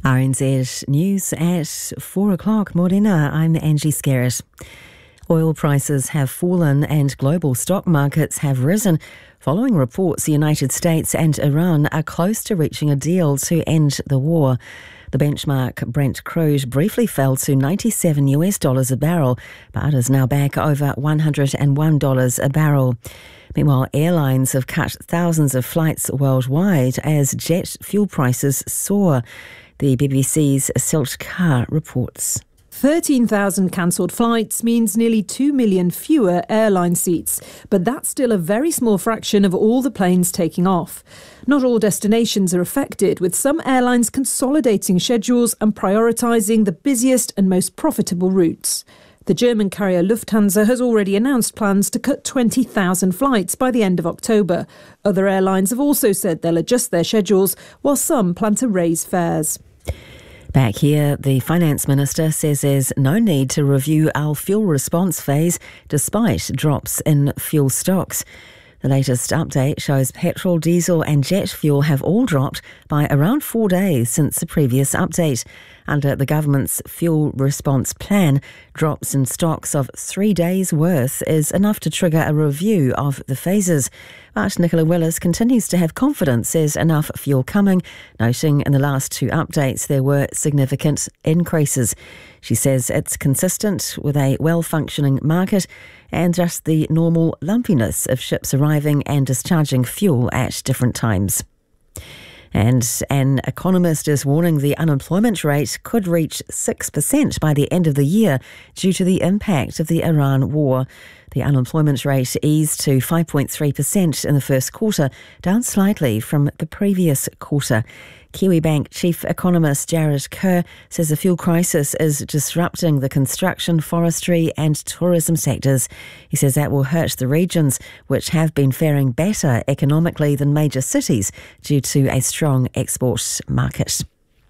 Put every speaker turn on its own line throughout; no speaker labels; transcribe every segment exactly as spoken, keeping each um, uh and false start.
R N Z News at four o'clock. Morena, I'm Angie Scarrett. Oil prices have fallen and global stock markets have risen following reports the United States and Iran are close to reaching a deal to end the war. The benchmark Brent crude briefly fell to ninety-seven US dollars a barrel, but is now back over one hundred one dollars a barrel. Meanwhile, airlines have cut thousands of flights worldwide as jet fuel prices soar. The B B C's Silt Carr reports.
thirteen thousand cancelled flights means nearly two million fewer airline seats, but that's still a very small fraction of all the planes taking off. Not all destinations are affected, with some airlines consolidating schedules and prioritising the busiest and most profitable routes. The German carrier Lufthansa has already announced plans to cut twenty thousand flights by the end of October. Other airlines have also said they'll adjust their schedules, while some plan to raise fares.
Back here, the Finance Minister says there's no need to review our fuel response phase despite drops in fuel stocks. The latest update shows petrol, diesel and jet fuel have all dropped by around four days since the previous update. Under the government's fuel response plan, drops in stocks of three days' worth is enough to trigger a review of the phases. But Nicola Willis continues to have confidence there's enough fuel coming, noting in the last two updates there were significant increases. She says it's consistent with a well-functioning market and just the normal lumpiness of ships arriving and discharging fuel at different times. And an economist is warning the unemployment rate could reach six percent by the end of the year due to the impact of the Iran war. The unemployment rate eased to five point three percent in the first quarter, down slightly from the previous quarter. Kiwibank chief economist Jared Kerr says the fuel crisis is disrupting the construction, forestry and tourism sectors. He says that will hurt the regions, which have been faring better economically than major cities due to a strong export market.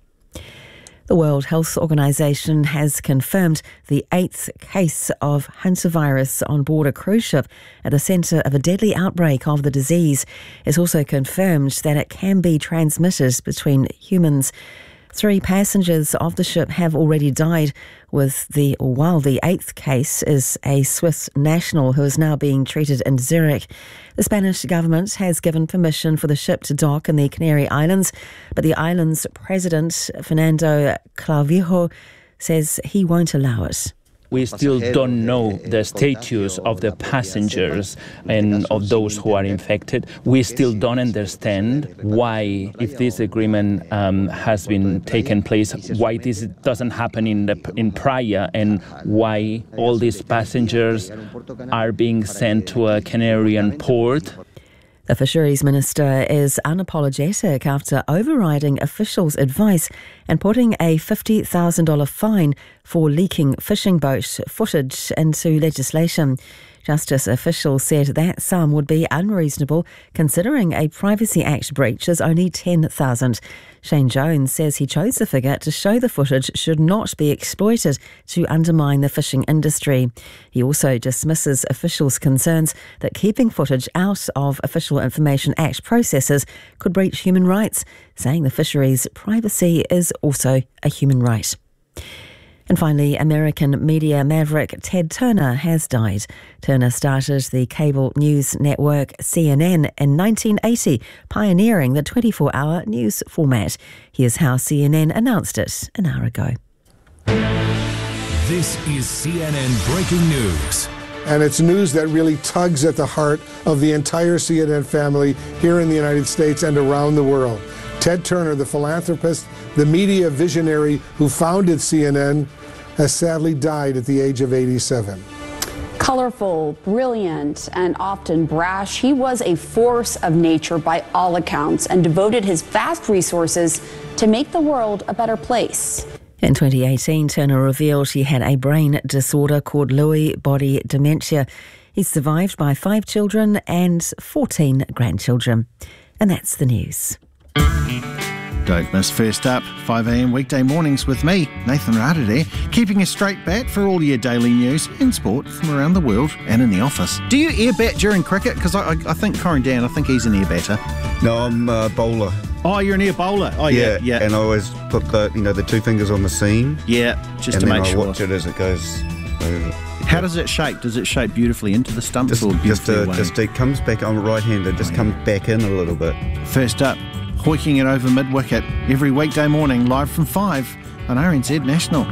The World Health Organization has confirmed the eighth case of hantavirus on board a cruise ship at the centre of a deadly outbreak of the disease. It's also confirmed that it can be transmitted between humans. Three passengers of the ship have already died, with the while the eighth case is a Swiss national who is now being treated in Zurich. The Spanish government has given permission for the ship to dock in the Canary Islands, but the island's president, Fernando Clavijo, says he won't allow it.
We still don't know the status of the passengers and of those who are infected. We still don't understand why, if this agreement um, has been taken place, why this doesn't happen in the in prior, and why all these passengers are being sent to a Canarian port.
The Fisheries Minister is unapologetic after overriding officials' advice and putting a fifty thousand dollars fine for leaking fishing boat footage into legislation. Justice officials said that sum would be unreasonable considering a Privacy Act breach is only ten thousand dollars. Shane Jones says he chose the figure to show the footage should not be exploited to undermine the fishing industry. He also dismisses officials' concerns that keeping footage out of Official Information Act processes could breach human rights, saying the fisheries' privacy is also a human right. And finally, American media maverick Ted Turner has died. Turner started the cable news network C N N in nineteen eighty, pioneering the twenty-four hour news format. Here's how C N N announced it an hour ago.
This is C N N Breaking News.
And it's news that really tugs at the heart of the entire C N N family here in the United States and around the world. Ted Turner, the philanthropist, the media visionary who founded C N N, has sadly died at the age of eighty-seven.
Colorful, brilliant, and often brash, he was a force of nature by all accounts and devoted his vast resources to make the world a better place.
In twenty eighteen, Turner revealed he had a brain disorder called Lewy body dementia. He's survived by five children and fourteen grandchildren. And that's the news.
Don't miss First Up, five a m weekday mornings with me, Nathan Radadare, keeping a straight bat for all your daily news and sport from around the world and in the office. Do you air bat during cricket? Because I, I, I think Corin Dan, I think he's an air batter.
No, I'm a bowler.
Oh, you're an Ebola. Oh, yeah, yeah.
And I always put the, you know, the two fingers on the seam.
Yeah, just
and
to
then
make
I
sure.
watch it as it goes over.
How does it shape? Does it shape beautifully into the stumps
Just,
or
just,
beautifully
uh,
away?
just it comes back. I'm right-handed. Just
Oh, yeah.
comes back in a little bit.
First up, hoiking it over mid-wicket every weekday morning, live from five on R N Z National.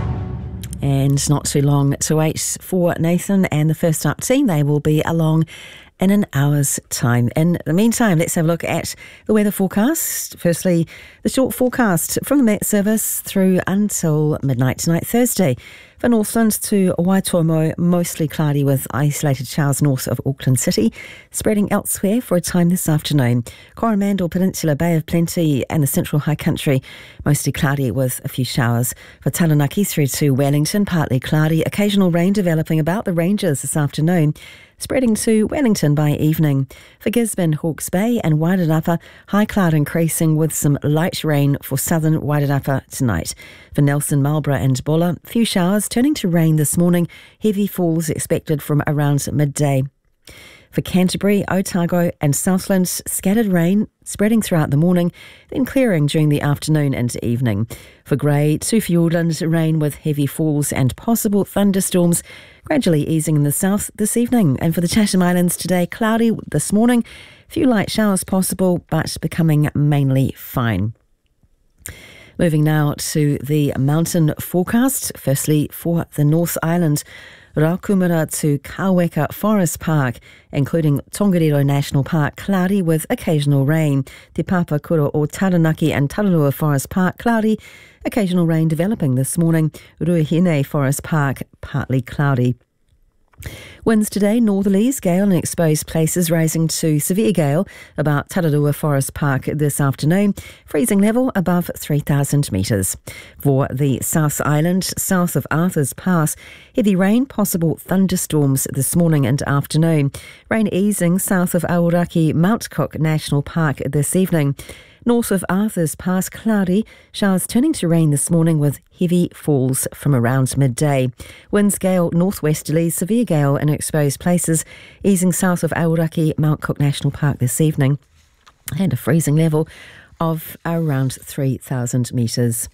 And not too long to wait for Nathan and the first up team. They will be along in an hour's time. In the meantime, let's have a look at the weather forecast. Firstly, the short forecast from the Met Service through until midnight tonight, Thursday. For Northland to Waitomo, mostly cloudy with isolated showers north of Auckland City, spreading elsewhere for a time this afternoon. Coromandel Peninsula, Bay of Plenty and the Central High Country, mostly cloudy with a few showers. For Taranaki through to Wellington, partly cloudy, occasional rain developing about the ranges this afternoon, spreading to Wellington by evening. For Gisborne, Hawke's Bay and Wairarapa, high cloud increasing with some light rain for southern Wairarapa tonight. For Nelson, Marlborough and Bulla, few showers turning to rain this morning, heavy falls expected from around midday. For Canterbury, Otago and Southland, scattered rain spreading throughout the morning, then clearing during the afternoon into evening. For Grey, to Fiordland, rain with heavy falls and possible thunderstorms, gradually easing in the south this evening. And for the Chatham Islands today, cloudy this morning, few light showers possible, but becoming mainly fine. Moving now to the mountain forecast. Firstly, for the North Island, Raukumara to Kaweka Forest Park, including Tongariro National Park, cloudy with occasional rain. Te Papakura o Taranaki and Tararua Forest Park, cloudy, occasional rain developing this morning. Ruahine Forest Park, partly cloudy. Winds today, northerlies, gale in exposed places rising to severe gale about Tararua Forest Park this afternoon. Freezing level above three thousand metres. For the South Island, south of Arthur's Pass, heavy rain, possible thunderstorms this morning and afternoon. Rain easing south of Aoraki Mount Cook National Park this evening. North of Arthur's Pass, cloudy, showers turning to rain this morning with heavy falls from around midday. Winds gale northwesterly, severe gale in exposed places, easing south of Aoraki Mount Cook National Park this evening, and a freezing level of around three thousand metres.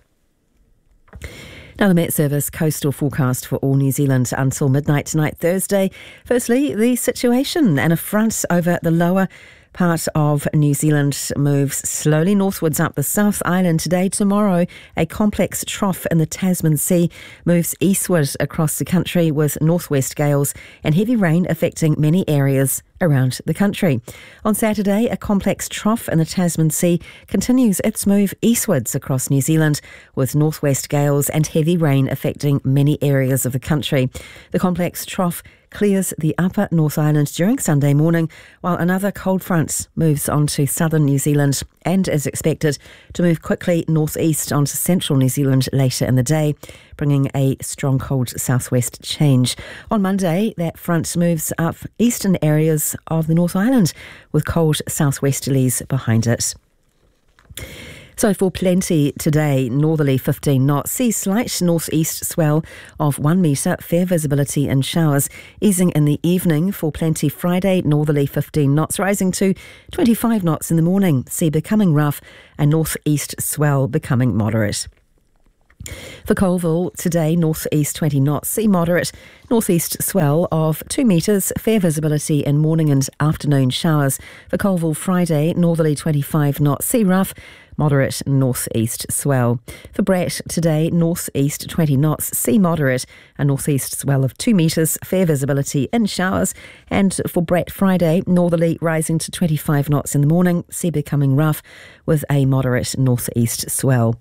Now the Met Service coastal forecast for all New Zealand until midnight tonight, Thursday. Firstly, the situation and a front over the lower part of New Zealand moves slowly northwards up the South Island today. Tomorrow, a complex trough in the Tasman Sea moves eastward across the country with northwest gales and heavy rain affecting many areas around the country. On Saturday, a complex trough in the Tasman Sea continues its move eastwards across New Zealand with northwest gales and heavy rain affecting many areas of the country. The complex trough clears the upper North Island during Sunday morning, while another cold front moves onto southern New Zealand and is expected to move quickly northeast onto central New Zealand later in the day, bringing a strong cold southwest change. On Monday, that front moves up eastern areas of the North Island with cold southwesterlies behind it. So for Plenty today, northerly fifteen knots, sea slight northeast swell of one metre, fair visibility and showers. Easing in the evening for Plenty Friday, northerly fifteen knots, rising to twenty-five knots in the morning, sea becoming rough and northeast swell becoming moderate. For Colville today, northeast twenty knots, sea moderate, northeast swell of two metres, fair visibility in morning and afternoon showers. For Colville Friday, northerly twenty-five knots, sea rough, moderate northeast swell. For Brett today, northeast twenty knots, sea moderate, a northeast swell of two metres, fair visibility in showers. And for Brett Friday, northerly rising to twenty-five knots in the morning, sea becoming rough with a moderate northeast swell.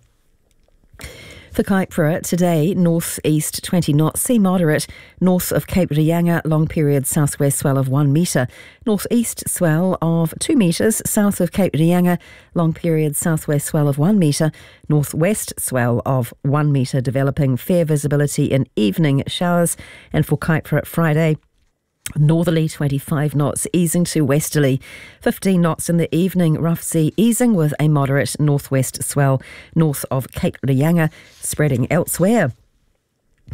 For Kaipara today, northeast twenty knots, sea moderate, north of Cape Reinga, long period southwest swell of one metre, northeast swell of two metres, south of Cape Reinga, long period southwest swell of one metre, northwest swell of one metre, developing fair visibility in evening showers. And for Kaipara Friday, northerly twenty-five knots, easing to westerly, fifteen knots in the evening, rough sea easing with a moderate northwest swell north of Cape Reinga, spreading elsewhere.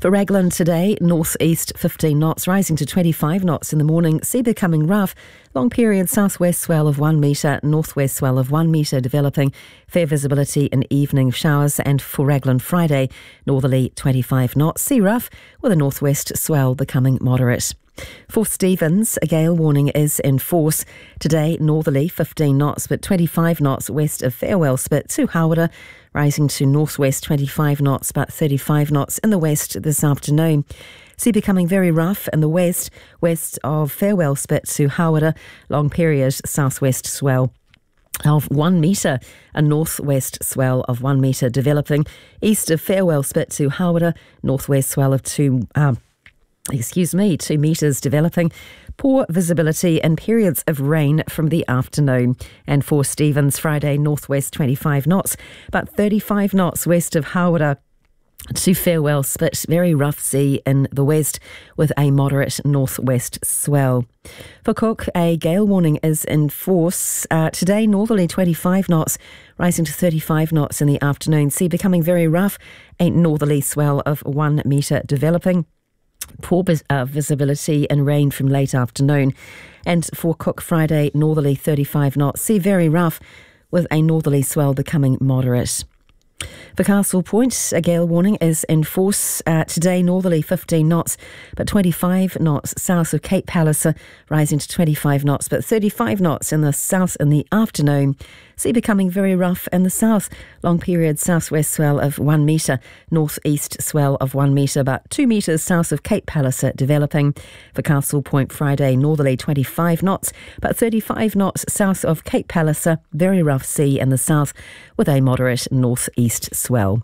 For Raglan today, northeast fifteen knots, rising to twenty-five knots in the morning. Sea becoming rough. Long period southwest swell of one metre, northwest swell of one metre developing. Fair visibility in evening showers. And for Raglan Friday, northerly twenty-five knots. Sea rough with a northwest swell becoming moderate. For Stephens, a gale warning is in force. Today, northerly fifteen knots, but twenty-five knots west of Farewell Spit to Hawera, rising to northwest twenty-five knots, but thirty-five knots in the west this afternoon. Sea becoming very rough in the west, west of Farewell Spit to Hawera, long period southwest swell of one metre, a northwest swell of one metre developing. East of Farewell Spit to Hawera, northwest swell of two um, excuse me, two metres developing. Poor visibility and periods of rain from the afternoon. And for Stephens, Friday, northwest twenty-five knots, but thirty-five knots west of Hawera to Farewell Spit. Very rough sea in the west with a moderate northwest swell. For Cook, a gale warning is in force. Uh, today, northerly twenty-five knots, rising to thirty-five knots in the afternoon. Sea becoming very rough, a northerly swell of one metre developing. Poor uh, visibility and rain from late afternoon. And for Cook Friday, northerly thirty-five knots. Sea very rough with a northerly swell becoming moderate. For Castle Point, a gale warning is in force. Uh, today, northerly fifteen knots, but twenty-five knots south of Cape Palliser, rising to twenty-five knots, but thirty-five knots in the south in the afternoon. Sea becoming very rough in the south. Long period southwest swell of one metre, northeast swell of one metre, but two metres south of Cape Palliser developing. For Castle Point Friday, northerly twenty-five knots, but thirty-five knots south of Cape Palliser. Very rough sea in the south with a moderate northeast swell.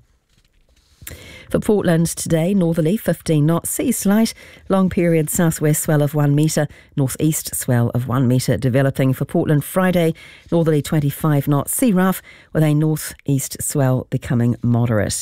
For Portland today, northerly fifteen knots, sea slight, long period southwest swell of one metre, northeast swell of one metre developing. For Portland Friday, northerly twenty-five knots, sea rough with a northeast swell becoming moderate.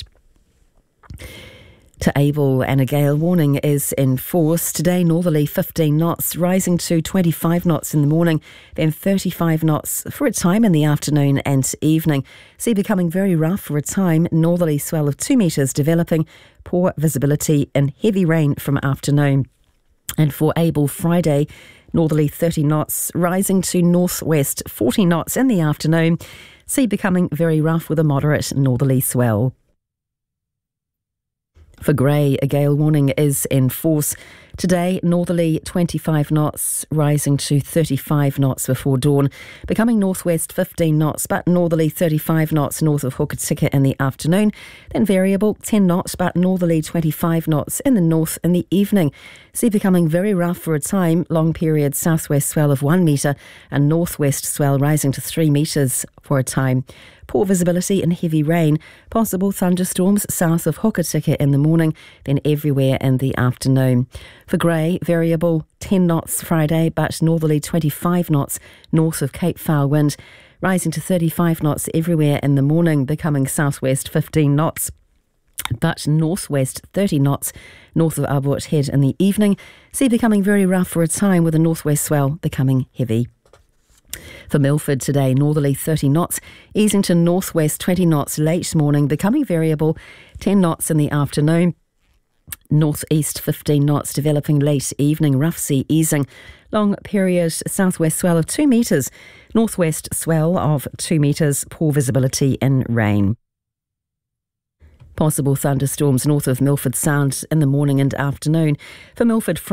To Abel, and a gale warning is in force. Today, northerly fifteen knots, rising to twenty-five knots in the morning, then thirty-five knots for a time in the afternoon and evening. Sea becoming very rough for a time, northerly swell of two metres developing. Poor visibility and heavy rain from afternoon. And for Abel Friday, northerly thirty knots, rising to northwest forty knots in the afternoon. Sea becoming very rough with a moderate northerly swell. For Grey, a gale warning is in force. Today, northerly twenty-five knots, rising to thirty-five knots before dawn, becoming northwest fifteen knots, but northerly thirty-five knots north of Hokitika in the afternoon. Then variable ten knots, but northerly twenty-five knots in the north in the evening. Sea becoming very rough for a time, long period southwest swell of one metre, and northwest swell rising to three metres for a time. Poor visibility and heavy rain, possible thunderstorms south of Hokitika in the morning, then everywhere in the afternoon. For Grey, variable ten knots Friday, but northerly twenty-five knots north of Cape Foul wind, rising to thirty-five knots everywhere in the morning, becoming southwest fifteen knots. But northwest thirty knots north of Albert Head in the evening. Sea becoming very rough for a time with a northwest swell becoming heavy. For Milford today, northerly thirty knots, easing to northwest twenty knots late morning, becoming variable ten knots in the afternoon. Northeast fifteen knots developing late evening, rough sea easing. Long period southwest swell of two metres, northwest swell of two metres, poor visibility and rain. Possible thunderstorms north of Milford Sound in the morning and afternoon. For Milford